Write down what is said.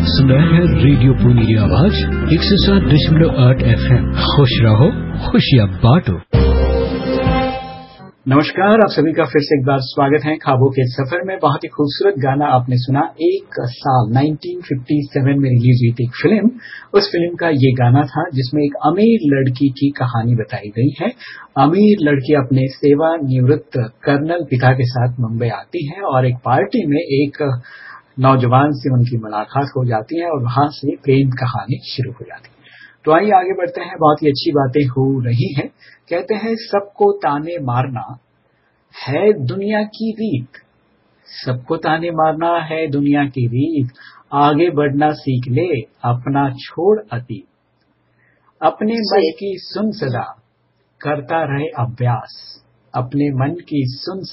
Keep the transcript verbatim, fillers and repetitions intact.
आप सुन रहे हैं रेडियो पुनी आवाज एक सौ सात दशमलव आठ एफ एम। खुश रहो, खुशियाँ बांटो। नमस्कार, आप सभी का फिर से एक बार स्वागत है ख्वाबों के सफर में। बहुत ही खूबसूरत गाना आपने सुना। एक साल उन्नीस सौ सत्तावन में रिलीज हुई थी एक फिल्म, उस फिल्म का ये गाना था जिसमें एक अमीर लड़की की कहानी बताई गई है। अमीर लड़की अपने सेवानिवृत्त कर्नल पिता के साथ मुंबई आती है और एक पार्टी में एक नौजवान से उनकी मुलाकात हो जाती है और वहां से प्रेम कहानी शुरू हो जाती है। तो आइए आगे बढ़ते हैं। बहुत ही अच्छी बातें हो रही हैं। कहते हैं सबको ताने मारना है दुनिया की रीत, सबको ताने मारना है दुनिया की रीत, आगे बढ़ना सीख ले अपना छोड़ अतीत, अपने मन की सुन सदा करता रहे अभ्यास, अपने मन की सुन